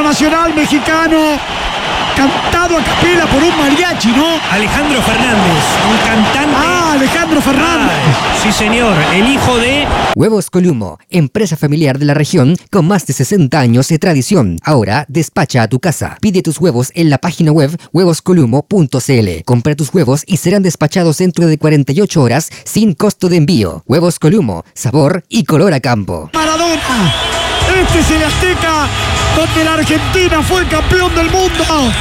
nacional mexicano, cantado a capela por un mariachi, ¿no? Alejandro Fernández, un cantante. Alejandro Fernández. Sí, señor, el hijo de... Huevos Columo, empresa familiar de la región con más de 60 años de tradición. Ahora despacha a tu casa. Pide tus huevos en la página web huevoscolumo.cl. Compra tus huevos y serán despachados dentro de 48 horas sin costo de envío. Huevos Columo, sabor y color a campo. Maradona. Este es el Azteca donde la Argentina fue campeón del mundo.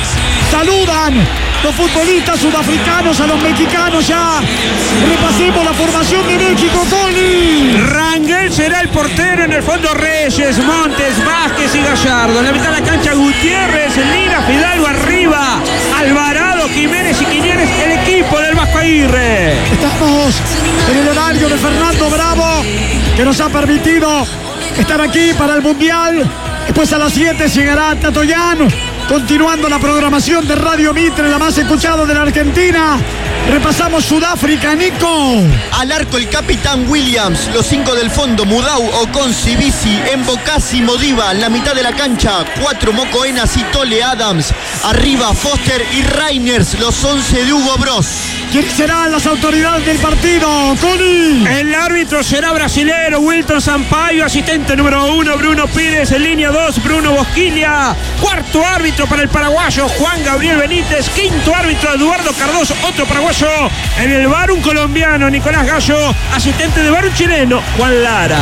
Saludan los futbolistas sudafricanos a los mexicanos ya. Repasemos la formación de México, Coli. Rangel será el portero, en el fondo Reyes, Montes, Vázquez y Gallardo. En la mitad de la cancha Gutiérrez, Lira, Fidalgo arriba. Alvarado, Jiménez y Quiñones, el equipo del Vasco Aguirre. Estamos en el horario de Fernando Bravo, que nos ha permitido estar aquí para el Mundial. Después a las 7 llegará Tatoyán, continuando la programación de Radio Mitre, la más escuchada de la Argentina. Repasamos Sudáfrica, Nico. Al arco el capitán Williams, los 5 del fondo, Mudau, Ocon, Cibisi, Embocasi, Modiva. En la mitad de la cancha, 4 Mocoenas y Tole Adams. Arriba Foster y Reiners, los 11 de Hugo Bros. ¿Quiénes serán las autoridades del partido, Coli? El árbitro será brasilero, Wilton Sampaio. Asistente número 1, Bruno Pires. En línea 2, Bruno Bosquilla. Cuarto árbitro para el paraguayo, Juan Gabriel Benítez. Quinto árbitro, Eduardo Cardoso, otro paraguayo. En el VAR, un colombiano, Nicolás Gallo. Asistente de VAR, un chileno, Juan Lara.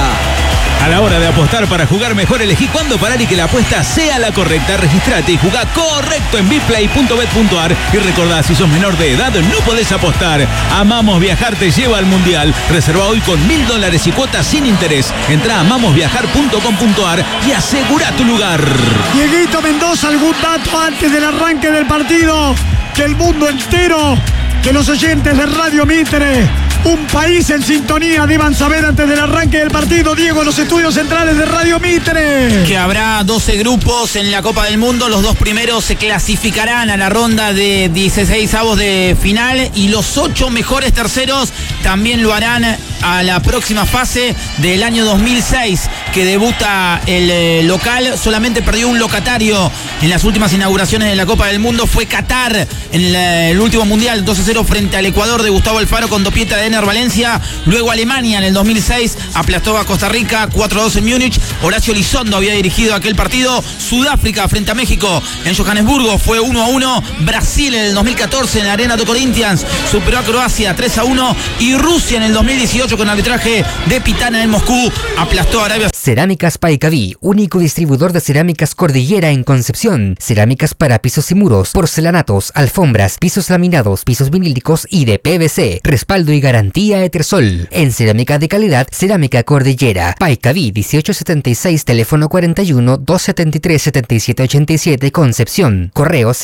A la hora de apostar para jugar mejor, elegí cuándo parar y que la apuesta sea la correcta. Registrate y jugá correcto en bitplay.bet.ar. Y recordá, si sos menor de edad, no podés apostar. Amamos Viajar te lleva al Mundial. Reserva hoy con $1.000 y cuotas sin interés. Entrá a amamosviajar.com.ar y asegura tu lugar. Dieguito Mendoza, ¿algún dato antes del arranque del partido? Que el mundo entero, que los oyentes de Radio Mitre, un país en sintonía, deban saber antes del arranque del partido. Diego, en los estudios centrales de Radio Mitre. Que habrá 12 grupos en la Copa del Mundo. Los 2 primeros se clasificarán a la ronda de 16avos de final y los 8 mejores terceros también lo harán a la próxima fase del año 2006, que debuta el local. Solamente perdió un locatario en las últimas inauguraciones de la Copa del Mundo. Fue Qatar en el último Mundial, 2-0 frente al Ecuador de Gustavo Alfaro con dopieta de Ener Valencia. Luego Alemania en el 2006 aplastó a Costa Rica 4-2 en Múnich. Horacio Elizondo había dirigido aquel partido. Sudáfrica frente a México en Johannesburgo fue 1-1. Brasil en el 2014 en la Arena de Corinthians superó a Croacia 3-1. Y Rusia en el 2018 con arbitraje de Pitana en Moscú aplastó a Arabia. Cerámicas Paicaví, único distribuidor de cerámicas Cordillera en Concepción. Cerámicas para pisos y muros, porcelanatos, alfombras, pisos laminados, pisos vinílicos y de PVC. Respaldo y garantía Etersol. En cerámica de calidad, Cerámica Cordillera. Paicaví 1876, teléfono 41 273 7787, Concepción. Correo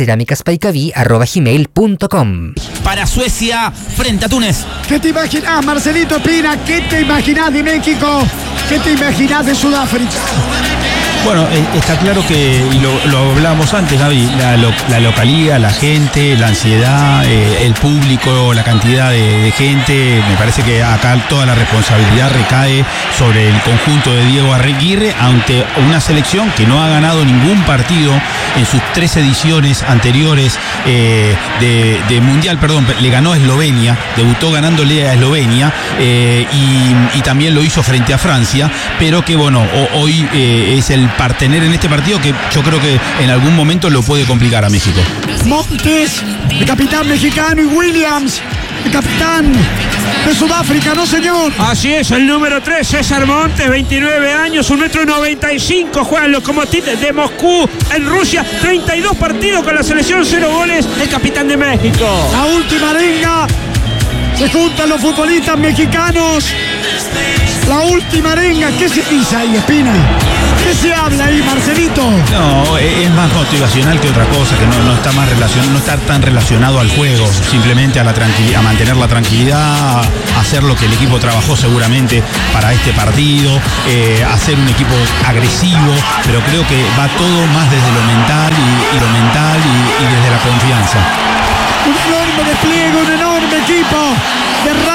cerámicaspaicaví@gmail.com. Para Suecia frente a Túnez. ¿Qué te imaginás, Marcelito Espina? ¿Qué te imaginás de México? ¿Qué te imaginás de Sudáfrica? Bueno, está claro que, y lo hablábamos antes, Gaby, la localía, la gente, la ansiedad, el público, la cantidad de gente. Me parece que acá toda la responsabilidad recae sobre el conjunto de Diego Aguirre ante una selección que no ha ganado ningún partido en sus 3 ediciones anteriores de Mundial. Perdón, le ganó a Eslovenia, debutó ganándole a Eslovenia y también lo hizo frente a Francia, pero que bueno, hoy es el partener en este partido que yo creo que en algún momento lo puede complicar a México. Montes, el capitán mexicano, y Williams, el capitán de Sudáfrica, ¿no, señor? Así es, el número 3, César Montes, 29 años, 1,95 m, juega en Lokomotiv de Moscú, en Rusia, 32 partidos con la selección, 0 goles, el capitán de México. La última arenga, se juntan los futbolistas mexicanos. La última arenga, ¿qué se dice ahí, Espina? ¿Qué se habla ahí, Marcelito? No, es más motivacional que otra cosa, que no está más relacionado, no está tan relacionado al juego, simplemente a mantener la tranquilidad, a hacer lo que el equipo trabajó seguramente para este partido, hacer un equipo agresivo, pero creo que va todo más desde lo mental y desde la confianza. Un enorme despliegue, un enorme equipo de